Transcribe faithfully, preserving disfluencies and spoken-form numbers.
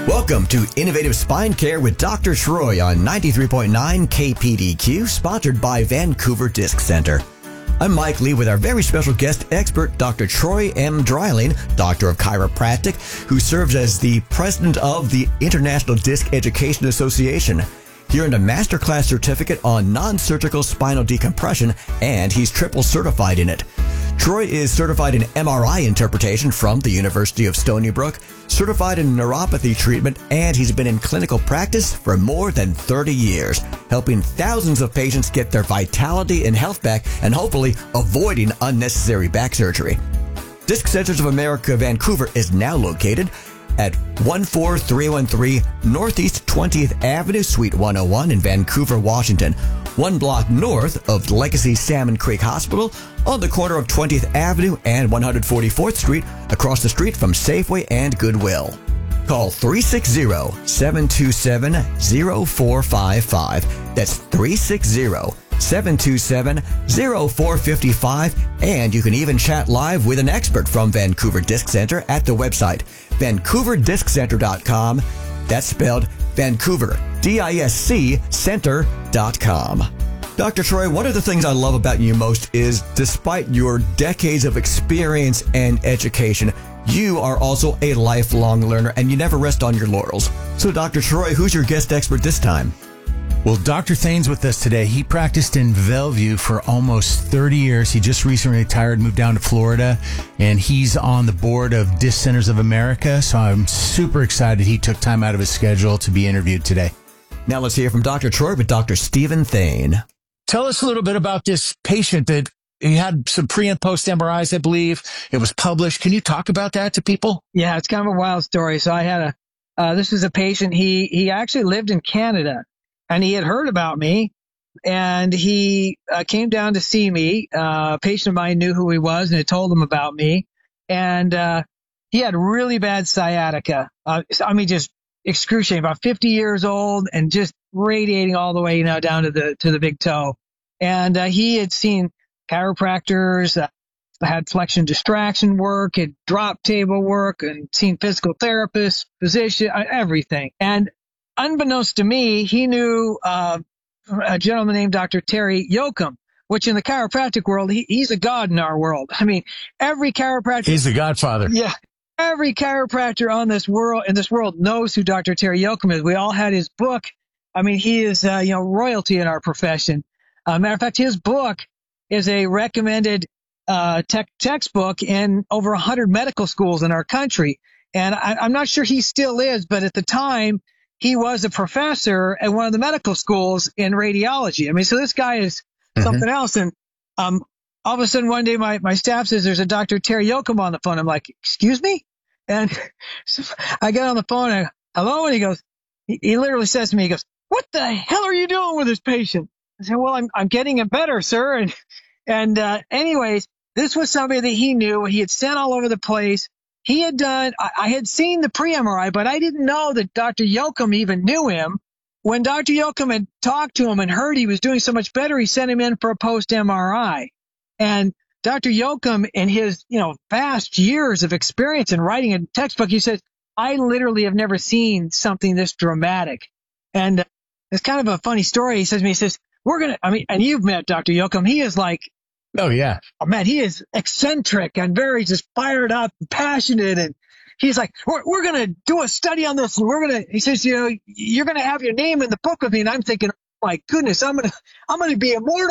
Welcome to Innovative Spine Care with Doctor Troy on ninety-three point nine K P D Q, sponsored by Vancouver Disc Center. I'm Mike Lee with our very special guest expert, Doctor Troy M. Dreiling, Doctor of Chiropractic, who serves as the President of the International Disc Education Association. He earned a masterclass certificate on non-surgical spinal decompression, and he's triple certified in it. Troy is certified in M R I interpretation from the University of Stony Brook, certified in neuropathy treatment, and he's been in clinical practice for more than thirty years, helping thousands of patients get their vitality and health back and hopefully avoiding unnecessary back surgery. Disc Centers of America Vancouver is now located at one four three one three Northeast twentieth Avenue, Suite one oh one in Vancouver, Washington, one block north of Legacy Salmon Creek Hospital, on the corner of twentieth Avenue and one hundred forty-fourth Street, across the street from Safeway and Goodwill. Call three six zero, seven two seven, zero four five five. That's three six zero, seven two seven, zero four five five, and you can even chat live with an expert from Vancouver Disc Center at the website vancouver disc center dot com. That's spelled Vancouver, D I S C, center dot com. Doctor Troy, one of the things I love about you most is, despite your decades of experience and education, you are also a lifelong learner and you never rest on your laurels. So, Doctor Troy, who's your guest expert this time? Well, Doctor Thane's with us today. He practiced in Bellevue for almost thirty years. He just recently retired, moved down to Florida, and he's on the board of Disc Centers of America. So I'm super excited he took time out of his schedule to be interviewed today. Now let's hear from Doctor Troy with Doctor Stephen Thane. Tell us a little bit about this patient that he had some pre and post M R Is, I believe. It was published. Can you talk about that to people? Yeah, it's kind of a wild story. So I had a, uh, this was a patient. He, he actually lived in Canada. And he had heard about me, and he uh, came down to see me. Uh, a patient of mine knew who he was and had told him about me. And uh, he had really bad sciatica. Uh, I mean, just excruciating. About fifty years old and just radiating all the way, you know, down to the to the big toe. And uh, he had seen chiropractors, uh, had flexion distraction work, had drop table work, and seen physical therapists, physician, uh, everything. And unbeknownst to me, he knew uh, a gentleman named Doctor Terry Yoakum, which in the chiropractic world, he, he's a god in our world. I mean, every chiropractor... He's the godfather. Yeah. Every chiropractor on this world, in this world knows who Doctor Terry Yoakum is. We all had his book. I mean, he is, uh, you know, royalty in our profession. Uh, matter of fact, his book is a recommended uh, tech textbook in over one hundred medical schools in our country. And I, I'm not sure he still is, but at the time, he was a professor at one of the medical schools in radiology. I mean, so this guy is mm-hmm. something else. And um, all of a sudden one day my, my staff says there's a Doctor Terry Yoakum on the phone. I'm like, excuse me? And so I get on the phone and, hello? And he goes, he, he literally says to me, he goes, what the hell are you doing with this patient? I said, well, I'm, I'm getting him better, sir. And, and uh, anyways, this was somebody that he knew. He had sent all over the place. He had done, I, I had seen the pre-M R I, but I didn't know that Doctor Yoakum even knew him. When Doctor Yoakum had talked to him and heard he was doing so much better, he sent him in for a post-M R I. And Doctor Yoakum, in his, you know, vast years of experience in writing a textbook, he said, I literally have never seen something this dramatic. And uh, it's kind of a funny story. He says to me, he says, we're going to, I mean, and you've met Doctor Yoakum. He is like, oh, yeah. Oh, man, he is eccentric and very just fired up and passionate. And he's like, we're, we're going to do a study on this. And we're going to, he says, you know, you're going to have your name in the book with me. And I'm thinking, oh, my goodness, I'm going to, I'm going to be immortal.